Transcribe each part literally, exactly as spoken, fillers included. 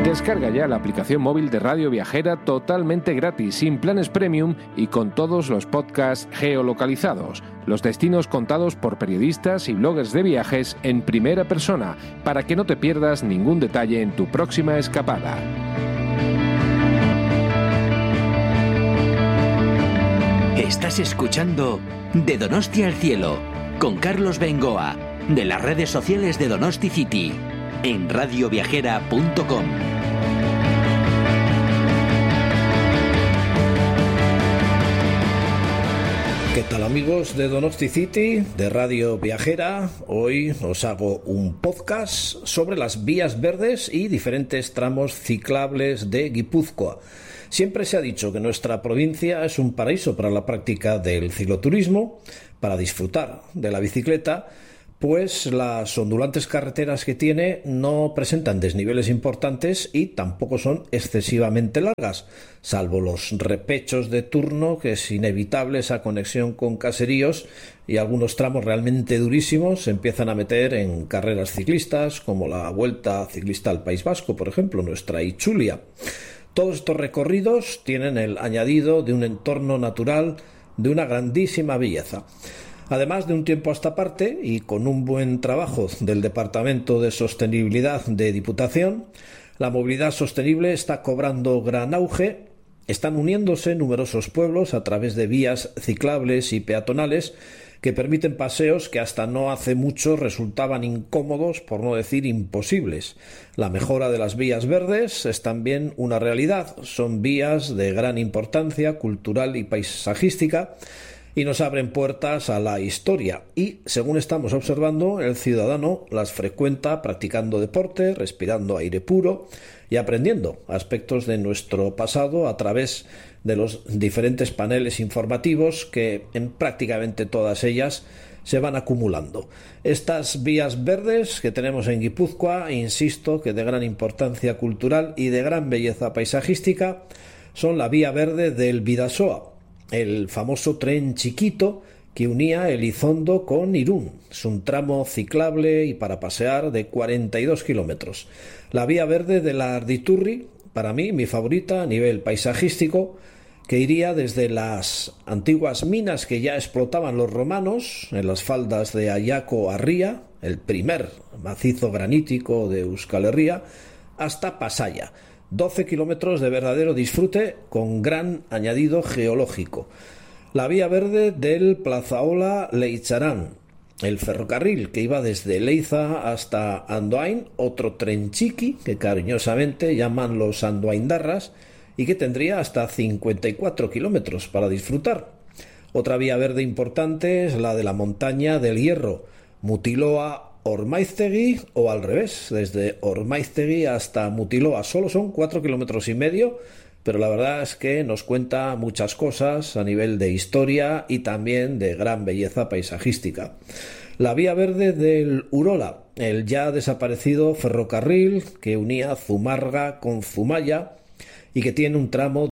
Descarga ya la aplicación móvil de Radio Viajera totalmente gratis, sin planes premium y con todos los podcasts geolocalizados, los destinos contados por periodistas y bloggers de viajes en primera persona, para que no te pierdas ningún detalle en tu próxima escapada. Estás escuchando De Donosti al Cielo, con Carlos Bengoa, de las redes sociales de Donosti City, en radio viajera punto com. ¿Qué tal, amigos de Donosti City, de Radio Viajera? Hoy os hago un podcast sobre las vías verdes y diferentes tramos ciclables de Guipúzcoa. Siempre se ha dicho que nuestra provincia es un paraíso para la práctica del cicloturismo, para disfrutar de la bicicleta, pues las ondulantes carreteras que tiene no presentan desniveles importantes y tampoco son excesivamente largas, salvo los repechos de turno, que es inevitable esa conexión con caseríos, y algunos tramos realmente durísimos se empiezan a meter en carreras ciclistas, como la Vuelta Ciclista al País Vasco, por ejemplo, nuestra Itzulia. Todos estos recorridos tienen el añadido de un entorno natural de una grandísima belleza. Además de un tiempo a esta parte y con un buen trabajo del Departamento de Sostenibilidad de Diputación, la movilidad sostenible está cobrando gran auge. Están uniéndose numerosos pueblos a través de vías ciclables y peatonales que permiten paseos que hasta no hace mucho resultaban incómodos, por no decir imposibles. La mejora de las vías verdes es también una realidad. Son vías de gran importancia cultural y paisajística y nos abren puertas a la historia. Y, según estamos observando, el ciudadano las frecuenta practicando deporte, respirando aire puro y aprendiendo aspectos de nuestro pasado a través de los diferentes paneles informativos que en prácticamente todas ellas se van acumulando. Estas vías verdes que tenemos en Guipúzcoa, insisto, que de gran importancia cultural y de gran belleza paisajística, son la vía verde del Bidasoa, el famoso tren chiquito que unía Elizondo con Irún. Es un tramo ciclable y para pasear de cuarenta y dos kilómetros. La vía verde de la Arditurri, para mí, mi favorita a nivel paisajístico, que iría desde las antiguas minas que ya explotaban los romanos en las faldas de Ayaco a Ría, el primer macizo granítico de Euskal Herria, hasta Pasaya. doce kilómetros de verdadero disfrute con gran añadido geológico. La vía verde del Plazaola Leitzaran, el ferrocarril que iba desde Leiza hasta Andoain, otro tren chiqui que cariñosamente llaman los andoaindarras y que tendría hasta cincuenta y cuatro kilómetros para disfrutar. Otra vía verde importante es la de la montaña del Hierro, Mutiloa Ormaiztegi, o al revés, desde Ormaiztegi hasta Mutiloa. Solo son cuatro kilómetros y medio, pero la verdad es que nos cuenta muchas cosas a nivel de historia y también de gran belleza paisajística. La vía verde del Urola, el ya desaparecido ferrocarril que unía Zumarga con Zumaya y que tiene un tramo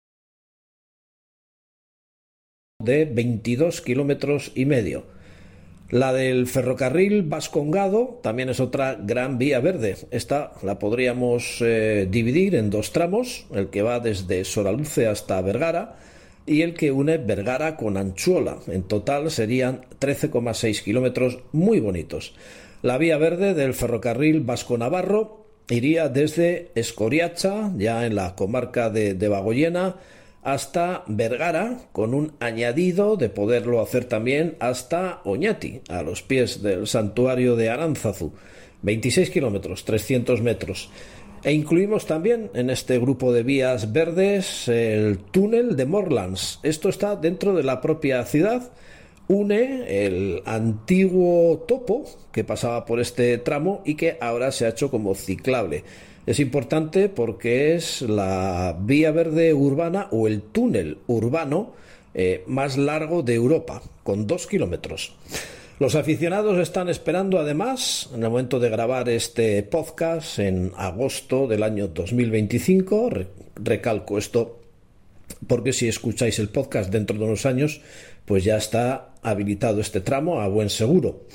de veintidós kilómetros y medio. La del ferrocarril Vascongado también es otra gran vía verde. Esta la podríamos eh, dividir en dos tramos, el que va desde Soraluce hasta Vergara y el que une Vergara con Anchuola. En total serían trece coma seis kilómetros muy bonitos. La vía verde del ferrocarril Vasco-Navarro iría desde Escoriacha, ya en la comarca de Debagoyena, hasta Vergara, con un añadido de poderlo hacer también hasta Oñati, a los pies del santuario de Aránzazu, veintiséis kilómetros, trescientos metros. E incluimos también en este grupo de vías verdes el túnel de Morlands. Esto está dentro de la propia ciudad, une el antiguo topo que pasaba por este tramo y que ahora se ha hecho como ciclable. Es importante porque es la vía verde urbana o el túnel urbano eh, más largo de Europa, con dos kilómetros. Los aficionados están esperando, además, en el momento de grabar este podcast, en agosto del año dos mil veinticinco, re- recalco esto porque si escucháis el podcast dentro de unos años, pues ya está habilitado este tramo a buen seguro.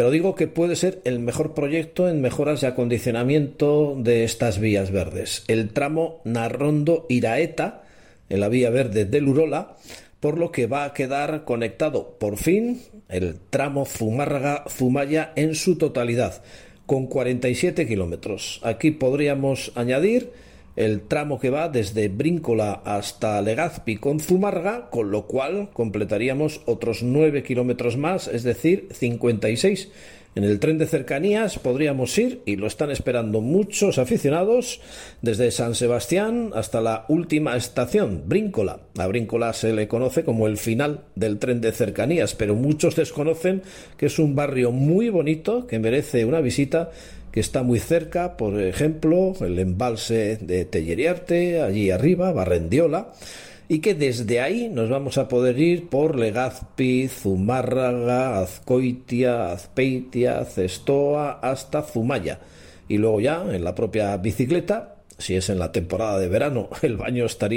Pero digo que puede ser el mejor proyecto en mejoras y acondicionamiento de estas vías verdes. El tramo Narrondo-Iraeta, en la vía verde del Urola, por lo que va a quedar conectado por fin el tramo Zumárraga-Zumaya en su totalidad, con cuarenta y siete kilómetros. Aquí podríamos añadir el tramo que va desde Bríncola hasta Legazpi con Zumárraga, con lo cual completaríamos otros nueve kilómetros más, es decir, cincuenta y seis. En el tren de cercanías podríamos ir, y lo están esperando muchos aficionados, desde San Sebastián hasta la última estación, Bríncola. A Bríncola se le conoce como el final del tren de cercanías, pero muchos desconocen que es un barrio muy bonito que merece una visita, que está muy cerca, por ejemplo, el embalse de Telleriarte, allí arriba, Barrendiola, y que desde ahí nos vamos a poder ir por Legazpi, Zumárraga, Azcoitia, Azpeitia, Zestoa, hasta Zumaya. Y luego ya, en la propia bicicleta, si es en la temporada de verano, el baño estaría